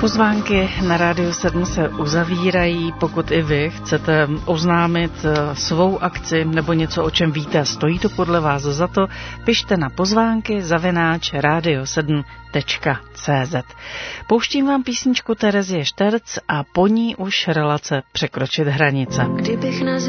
Pozvánky na Rádiu 7 se uzavírají. Pokud i vy chcete oznámit svou akci nebo něco, o čem víte, stojí to podle vás za to, pište na pozvánky@radio7.cz. Pouštím vám písničku Terezie Šterc a po ní už relace Překročit hranice.